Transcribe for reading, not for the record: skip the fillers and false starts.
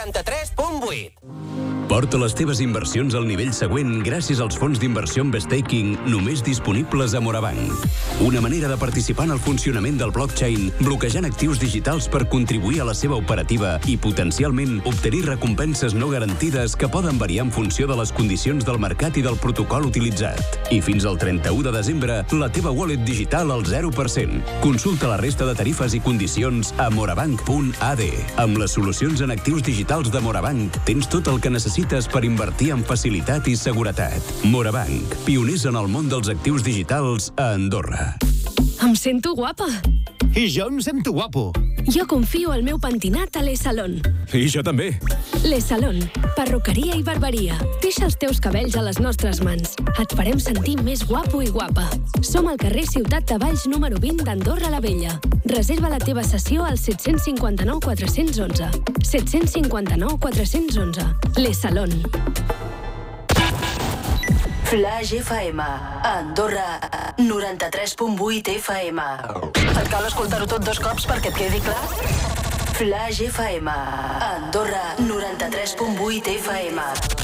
93.8. Porta les teves inversions al nivell següent gràcies als fons d'inversió amb staking només disponibles a Morabanc. Una manera de participar en el funcionament del blockchain, bloquejant actius digitals per contribuir a la seva operativa i potencialment obtenir recompenses no garantides que poden variar en funció de les condicions del mercat i del protocol utilitzat. I fins al 31 de desembre, la teva wallet digital al 0%. Consulta la resta de tarifes i condicions a morabanc.ad. Amb les solucions en actius digitals de Morabanc, tens tot el que necessites per invertir en facilitat i seguretat. Morabanc, pioners en el món dels actius digitals a Andorra. Em sento guapa. I jo em sento guapo. Jo confio al meu pentinat a Les Salon. I jo també. Les Salon, perruqueria i barberia. Deixa els teus cabells a les nostres mans. Et farem sentir més guapo i guapa. Som al carrer Ciutat de Valls número 20 d'Andorra la Vella. Reserva la teva sessió al 759 411. 759 411. Les Salon. Flash FM, Andorra, 93.8 FM. Et cal escoltar-ho tot 2 cops perquè et quedi clar? Flash FM, Andorra, 93.8 FM.